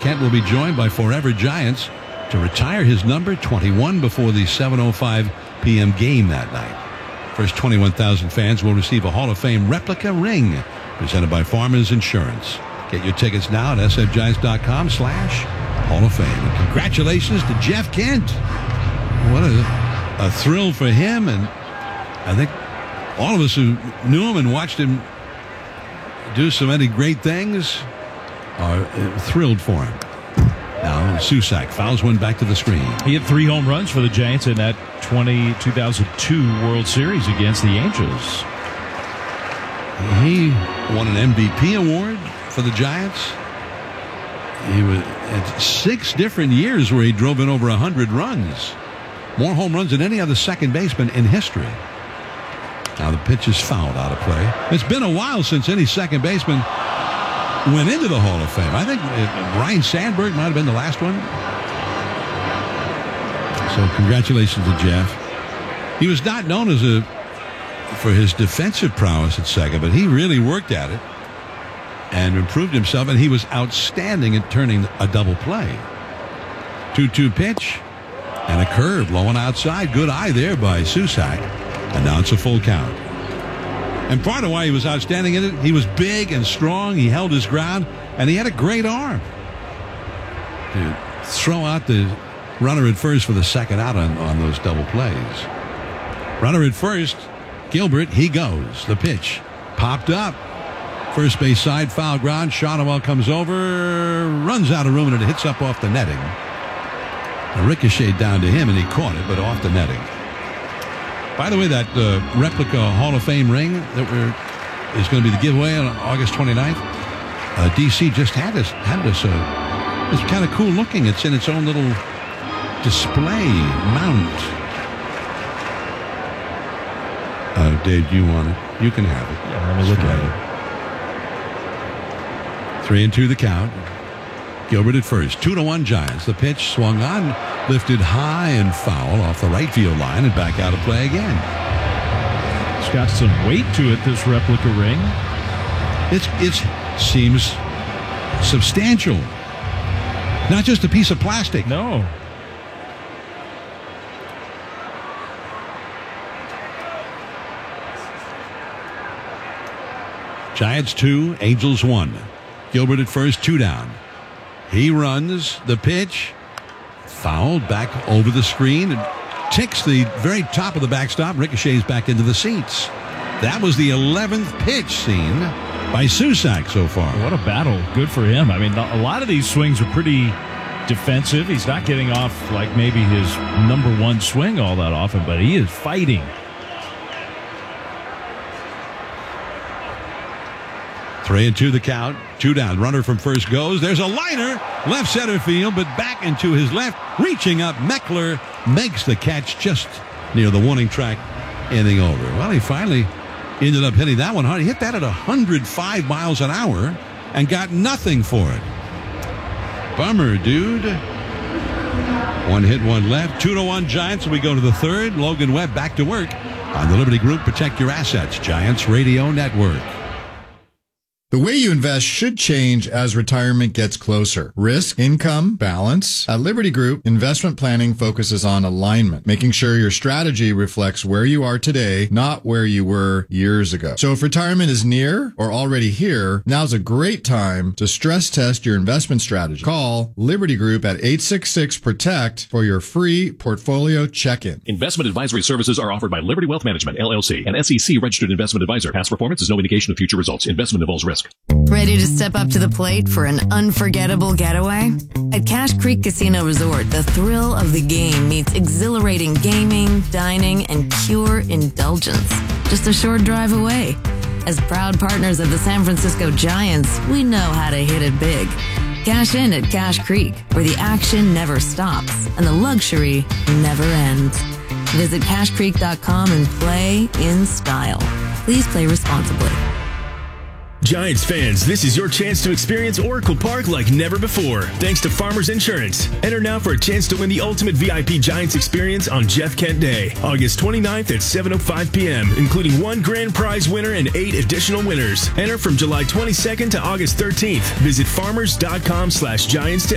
Kent will be joined by Forever Giants to retire his number 21 before the 7:05 p.m. game that night. First 21,000 fans will receive a Hall of Fame replica ring presented by Farmers Insurance. Get your tickets now at sfgiants.com/Hall of Fame. And congratulations to Jeff Kent. What a thrill for him. And I think all of us who knew him and watched him do so many great things are thrilled for him. Now Susac fouls one back to the screen. He had 3 home runs for the Giants in that 2002 World Series against the Angels. He won an MVP award for the Giants. He was at 6 different years where he drove in over 100 runs. More home runs than any other second baseman in history. Now the pitch is fouled out of play. It's been a while since any second baseman went into the Hall of Fame. I think Ryne Sandberg might have been the last one. So congratulations to Jeff. He was not known for his defensive prowess at second, but he really worked at it and improved himself, and he was outstanding at turning a double play. 2-2 pitch and a curve low and outside. Good eye there by Susac, and now it's a full count. And part of why he was outstanding in it, he was big and strong, he held his ground, and he had a great arm to throw out the runner at first for the second out on those double plays. Runner at first, Gilbert, he goes. The pitch popped up. First base side, foul ground. Shotwell comes over, runs out of room, and it hits up off the netting. A ricochet down to him, and he caught it, but off the netting. By the way, that replica Hall of Fame ring that is going to be the giveaway on August 29th, DC just had us. It's kind of cool looking. It's in its own little display mount. Dave, you want it? You can have it. Yeah, let me look at it. 3-2 the count. Gilbert at first. 2-1 Giants. The pitch swung on, lifted high and foul off the right field line and back out of play again. It's got some weight to it, this replica ring. It seems substantial. Not just a piece of plastic. No. Giants 2, Angels 1. Gilbert at first, 2 down. He runs the pitch, fouled back over the screen, and ticks the very top of the backstop, ricochets back into the seats. That was the 11th pitch seen by Susac so far. What a battle. Good for him. I mean, a lot of these swings are pretty defensive. He's not getting off like maybe his number one swing all that often, but he is fighting. 3-2 the count. 2 down. Runner from first goes. There's a liner. Left center field, but back into his left. Reaching up. Meckler makes the catch just near the warning track. Inning over. Well, he finally ended up hitting that one hard. He hit that at 105 miles an hour and got nothing for it. Bummer, dude. 1 hit, 1 left. 2-1 Giants. We go to the third. Logan Webb back to work on the Liberty Group Protect Your Assets Giants Radio Network. The way you invest should change as retirement gets closer. Risk, income, balance. At Liberty Group, investment planning focuses on alignment, making sure your strategy reflects where you are today, not where you were years ago. So if retirement is near or already here, now's a great time to stress test your investment strategy. Call Liberty Group at 866-PROTECT for your free portfolio check-in. Investment advisory services are offered by Liberty Wealth Management, LLC, an SEC-registered investment advisor. Past performance is no indication of future results. Investment involves risk. Ready to step up to the plate for an unforgettable getaway? At Cache Creek Casino Resort, the thrill of the game meets exhilarating gaming, dining, and pure indulgence. Just a short drive away. As proud partners of the San Francisco Giants, we know how to hit it big. Cash in at Cache Creek, where the action never stops and the luxury never ends. Visit CacheCreek.com and play in style. Please play responsibly. Giants fans, this is your chance to experience Oracle Park like never before, thanks to Farmers Insurance. Enter now for a chance to win the ultimate VIP Giants experience on Jeff Kent Day, August 29th at 7:05 p.m., including 1 grand prize winner and 8 additional winners. Enter from July 22nd to August 13th. Visit farmers.com/Giants to